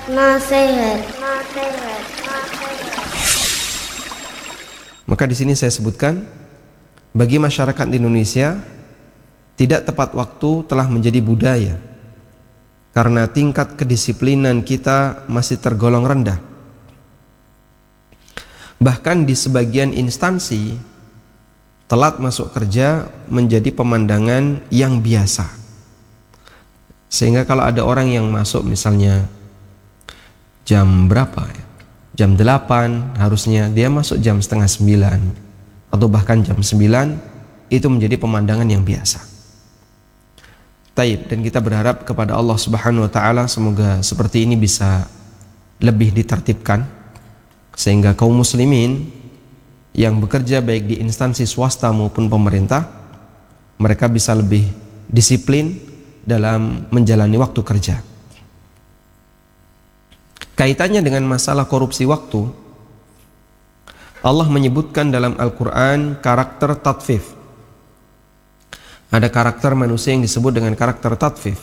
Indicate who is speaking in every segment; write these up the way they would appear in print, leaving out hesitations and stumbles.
Speaker 1: Nasihat.
Speaker 2: Maka di sini saya sebutkan, bagi masyarakat di Indonesia, tidak tepat waktu telah menjadi budaya karena tingkat kedisiplinan kita masih tergolong rendah. Bahkan di sebagian instansi, telat masuk kerja menjadi pemandangan yang biasa. Sehingga kalau ada orang yang masuk misalnya jam berapa ya? Jam 8 harusnya dia masuk jam setengah 9 atau bahkan jam 9, itu menjadi pemandangan yang biasa. Taib, dan kita berharap kepada Allah Subhanahu wa taala semoga seperti ini bisa lebih ditertibkan sehingga kaum muslimin yang bekerja baik di instansi swasta maupun pemerintah, mereka bisa lebih disiplin dalam menjalani waktu kerja. Kaitannya dengan masalah korupsi waktu, Allah menyebutkan dalam Al-Quran karakter tatfif. Ada karakter manusia yang disebut dengan karakter tatfif,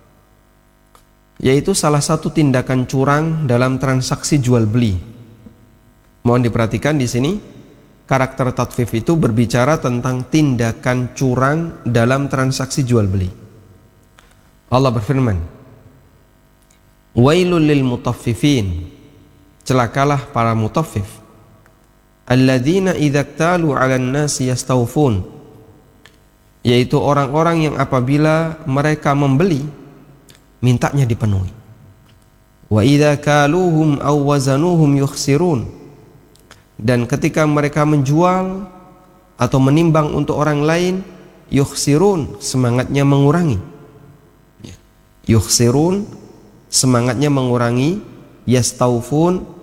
Speaker 2: yaitu salah satu tindakan curang dalam transaksi jual beli. Mohon diperhatikan di sini, karakter tatfif itu berbicara tentang tindakan curang dalam transaksi jual beli. Allah berfirman, wailul lil mutaffifin, celakalah para mutaffif, alladzina idza iktalu 'alan nasi yastawfun, yaitu orang-orang yang apabila mereka membeli mintanya dipenuhi. Wa idza kaluhum aw wazanuhum yukhsirun, dan ketika mereka menjual atau menimbang untuk orang lain, yukhsirun, semangatnya mengurangi. Yukhsirun, semangatnya mengurangi. Yastawfun,